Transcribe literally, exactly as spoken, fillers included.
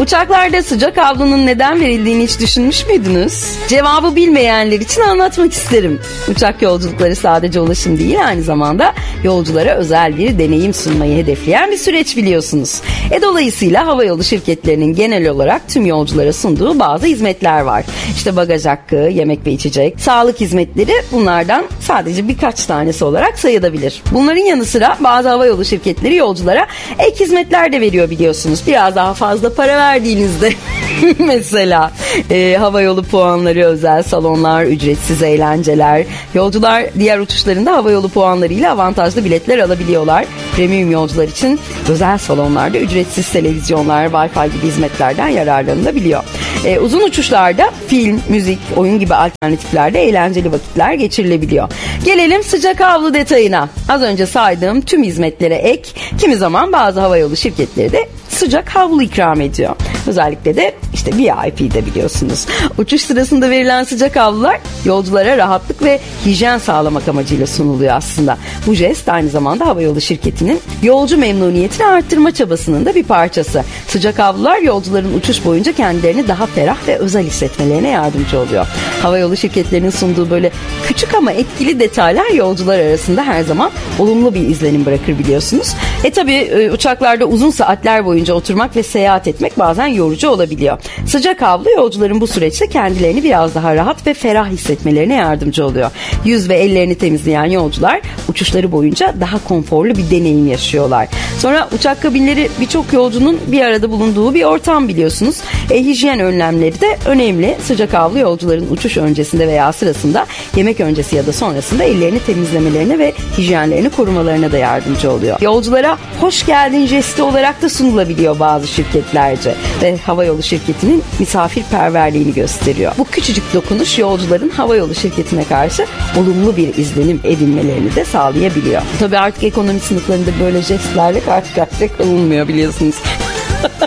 Uçaklarda sıcak havlunun neden verildiğini hiç düşünmüş müydünüz? Cevabı bilmeyenler için anlatmak isterim. Uçak yolculukları sadece ulaşım değil, aynı zamanda yolculara özel bir deneyim sunmayı hedefleyen bir süreç biliyorsunuz. E dolayısıyla havayolu şirketlerinin genel olarak tüm yolculara sunduğu bazı hizmetler var. İşte bagaj hakkı, yemek ve içecek, sağlık hizmetleri bunlardan sadece birkaç tanesi olarak sayılabilir. Bunların yanı sıra bazı havayolu şirketleri yolculara ek hizmetler de veriyor biliyorsunuz. Biraz daha fazla para verdiğinizde mesela e, havayolu puanları, özel salonlar, ücretsiz eğlenceler. Yolcular diğer uçuşlarında havayolu puanlarıyla avantajlı biletler alabiliyorlar. Premium yolcular için özel salonlarda ücretsiz televizyonlar, Wi-Fi gibi hizmetlerden yararlanılabiliyor. E, uzun uçuşlarda film, müzik, oyun gibi alternatiflerde eğlenceli vakitler geçirilebiliyor. Gelelim sıcak havlu detayına. Az önce saydığım tüm hizmetlere ek, kimi zaman bazı havayolu şirketleri de sıcak havlu ikram ediyor. Özellikle de işte V I P'de biliyorsunuz. Uçuş sırasında verilen sıcak havlular yolculara rahatlık ve hijyen sağlamak amacıyla sunuluyor aslında. Bu jest aynı zamanda havayolu şirketinin yolcu memnuniyetini arttırma çabasının da bir parçası. Sıcak havlular yolcuların uçuş boyunca kendilerini daha ferah ve özel hissetmelerine yardımcı oluyor. Havayolu şirketlerinin sunduğu böyle küçük ama etkili detaylar yolcular arasında her zaman olumlu bir izlenim bırakır biliyorsunuz. E tabi uçaklarda uzun saatler boyunca oturmak ve seyahat etmek bazen yorucu olabiliyor. Sıcak havlu yolcuların bu süreçte kendilerini biraz daha rahat ve ferah hissetmelerine yardımcı oluyor. Yüz ve ellerini temizleyen yolcular uçuşları boyunca daha konforlu bir deneyim yaşıyorlar. Sonra uçak kabinleri birçok yolcunun bir arada bulunduğu bir ortam biliyorsunuz. E, hijyen önlemleri de önemli. Sıcak havlu yolcuların uçuş öncesinde veya sırasında, yemek öncesi ya da sonrasında ellerini temizlemelerine ve hijyenlerini korumalarına da yardımcı oluyor. Yolculara hoş geldin jesti olarak da sunulabiliyor bazı şirketlerce ve havayolu şirketinin misafirperverliğini gösteriyor. Bu küçücük dokunuş yolcuların havayolu şirketine karşı olumlu bir izlenim edinmelerini de sağlayabiliyor. Tabii artık ekonomi sınıflarında böyle jestlerle karşı karşıya kalınmıyor biliyorsunuz.